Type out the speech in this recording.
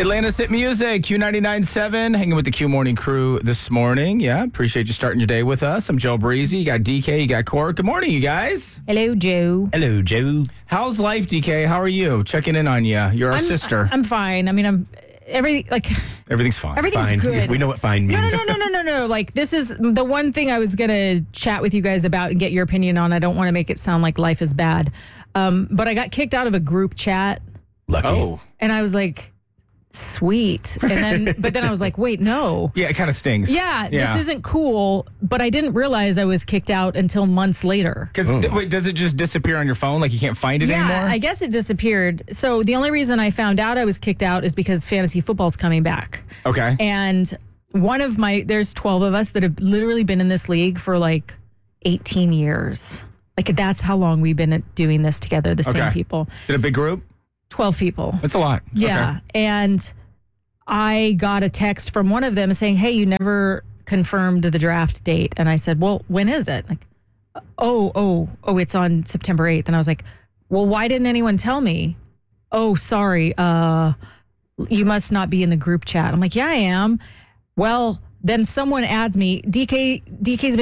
Atlanta's Hit Music, Q99.7, hanging with the Q Morning crew this morning. Yeah, appreciate you starting your day with us. I'm Joe Breezy. You got DK, you got Court. Good morning, you guys. Hello, Joe. Hello, Joe. How's life, DK? How are you? Checking in on you. You're our sister. I'm fine. I mean, Everything's fine. Everything's Fine. good. We know what fine means. No. Like, this is the one thing I was going to chat with you guys about and get your opinion on. I don't want to make it sound like life is bad. But I got kicked out of a group chat. Lucky. Oh. And I was like, sweet. But then I was like, wait, no. Yeah, it kind of stings. Yeah, this isn't cool. But I didn't realize I was kicked out until months later. Because wait, does it just disappear on your phone? Like you can't find it anymore? Yeah, I guess it disappeared. So the only reason I found out I was kicked out is because fantasy football's coming back. Okay. And there's 12 of us that have literally been in this league for like 18 years. Like, that's how long we've been doing this together, the same people. Is it a big group? 12 people. That's a lot. Yeah. Okay. And I got a text from one of them saying, hey, you never confirmed the draft date. And I said, well, when is it? Like, oh, it's on September 8th. And I was like, well, why didn't anyone tell me? Oh, sorry. You must not be in the group chat. I'm like, yeah, I am. Well, then someone adds me. DK's been